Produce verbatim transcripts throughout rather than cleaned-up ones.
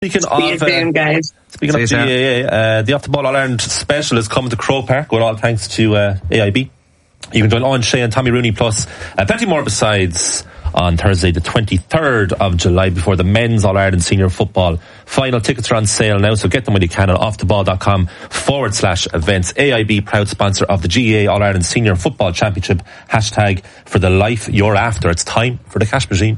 Speaking of, uh, doing, guys. Speaking of the, uh, uh, the Off the Ball All Ireland special is coming to Croke Park with all thanks to uh, A I B. You can join Owen Shea and Tommy Rooney plus uh, plenty more besides on Thursday the twenty-third of July before the men's All Ireland Senior Football final. Tickets are on sale now, so get them when you can at offtheball.com forward slash events. A I B, proud sponsor of the G A A All Ireland Senior Football Championship. Hashtag for the life you're after. It's time for the cash machine.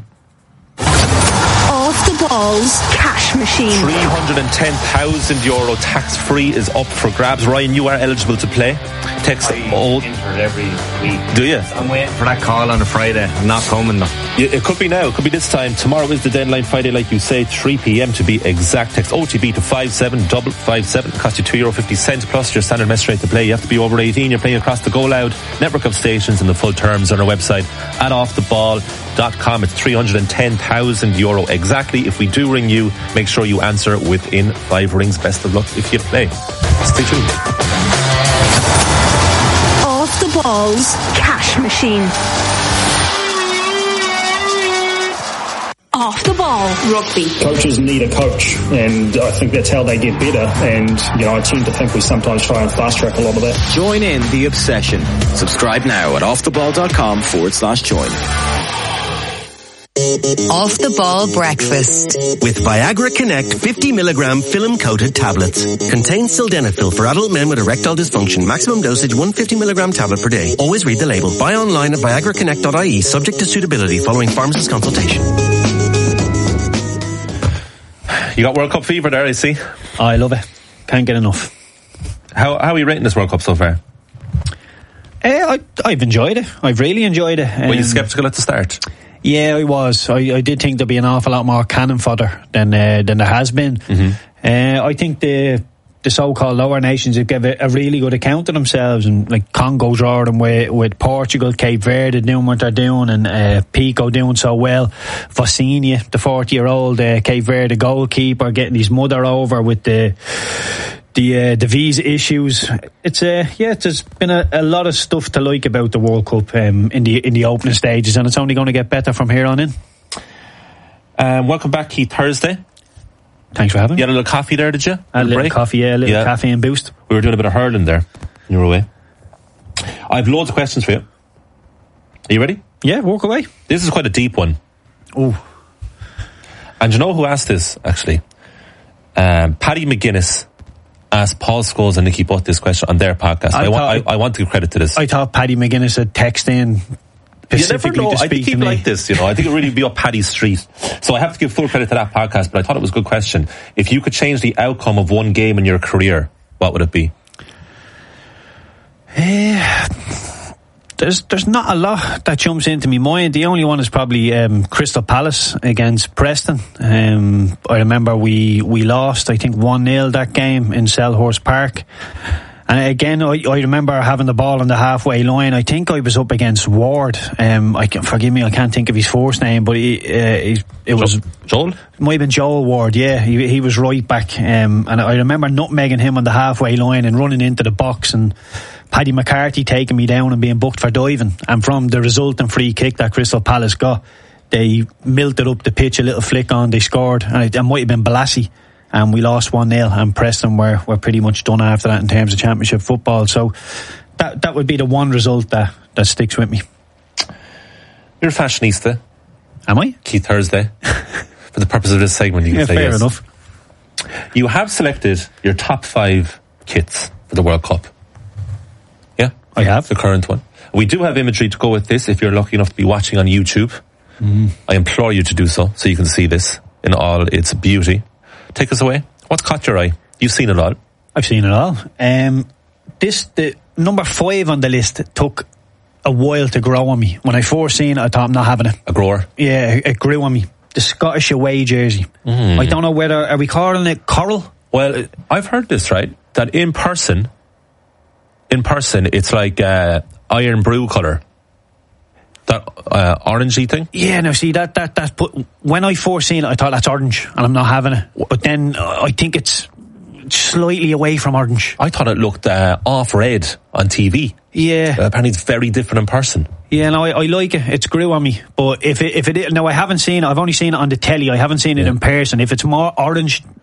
Off the Ball's cash machine. three hundred ten thousand euro tax free is up for grabs. Ryan, you are eligible to play. Text old. Every week. Do you? I'm waiting for that call on a Friday. I'm not coming though. Yeah, it could be now. It could be this time. Tomorrow is the deadline. Friday, like you say, three p.m. to be exact. Text O T B to five seven double five seven. Cost you two euro fifty plus your standard message rate to play. You have to be over eighteen. You're playing across the Go Loud network of stations, and the full terms on our website at off the ball dot com. It's three hundred ten thousand euro exactly. If we do ring you, make sure you answer within five rings. Best of luck if you play. Stay tuned. Off the Ball's cash machine. Off the Ball rugby. Coaches need a coach, and I think that's how they get better. And, you know, I tend to think we sometimes try and fast track a lot of that. Join in the obsession. Subscribe now at offtheball.com forward slash join. Off the Ball breakfast with Viagra Connect fifty milligram film coated tablets. Contains sildenafil for adult men with erectile dysfunction. Maximum dosage one hundred fifty milligram tablet per day. Always read the label. Buy online at viagra connect dot I E subject to suitability following pharmacist consultation. You got World Cup fever there, I see. Oh, I love it. Can't get enough. How how are you rating this World Cup so far? Uh, I, I've enjoyed it. I've really enjoyed it. Um, Were you sceptical at the start? Yeah, I was. I, I did think there'd be an awful lot more cannon fodder than uh, than there has been. Mm-hmm. Uh, I think the the so-called lower nations have given a, a really good account of themselves, and like Congo drawing them with, with Portugal, Cape Verde doing what they're doing, and uh, Pico doing so well. Vocinia, the forty-year-old uh, Cape Verde goalkeeper, getting his mother over with the the uh, the visa issues. It's uh, yeah, there's been a, a lot of stuff to like about the World Cup um, in the in the opening stages, and it's only going to get better from here on in. Um, welcome back, Keith Thursday. Thanks for having me. You had a little coffee there, did you? A, a little break? coffee, yeah, a little yeah. caffeine boost. We were doing a bit of hurling there. You were away. I have loads of questions for you. Are you ready? Yeah, walk away. This is quite a deep one. Oh. And you know who asked this, actually? Um, Paddy McGuinness asked Paul Scholes and Nicky Butt this question on their podcast. I, I, want, I, I want to give credit to this. I thought Paddy McGuinness had texted in specifically you never know. to speak I think he'd to like this, you know. I think it would really be up Paddy's street. So I have to give full credit to that podcast, but I thought it was a good question. If you could change the outcome of one game in your career, what would it be? Uh, there's there's not a lot that jumps into my mind. The only one is probably um, Crystal Palace against Preston. Um, I remember we, we lost, I think, one nil that game in Selhurst Park. And again, I, I remember having the ball on the halfway line. I think I was up against Ward. Um, I can, forgive me, I can't think of his first name, but he, uh, he, it was Joel. It might have been Joel Ward. Yeah, he he was right back. Um, and I remember nutmegging him on the halfway line and running into the box, and Paddy McCarthy taking me down and being booked for diving. And from the resulting free kick that Crystal Palace got, they melted up the pitch, a little flick on, they scored, and it, it might have been Balassi. And we lost one nil, and Preston were, were pretty much done after that in terms of championship football. So that that would be the one result that, that sticks with me. You're a fashionista. Am I? Keith Thursday. For the purpose of this segment, you can yeah, say fair yes. enough. You have selected your top five kits for the World Cup. Yeah? I have. The current one. We do have imagery to go with this if you're lucky enough to be watching on YouTube. Mm. I implore you to do so, so you can see this in all its beauty. Take us away. What's caught your eye? You've seen it all. I've seen it all. Um, this, the number five on the list took a while to grow on me. When I first seen it, I thought I'm not having it. A grower? Yeah, it, it grew on me. The Scottish away jersey. Mm. I don't know whether, are we calling it coral? Well, I've heard this, right? That in person, in person, it's like uh, iron brew colour. That uh, orangey thing? Yeah, no, see, that, that, that, put, when I first seen it, I thought that's orange, and I'm not having it. But then uh, I think it's slightly away from orange. I thought it looked uh, off red on T V. Yeah. Uh, apparently it's very different in person. Yeah, no, I, I like it. It's grew on me. But if it, if it, now I haven't seen it, I've only seen it on the telly. I haven't seen it yeah. in person. If it's more orange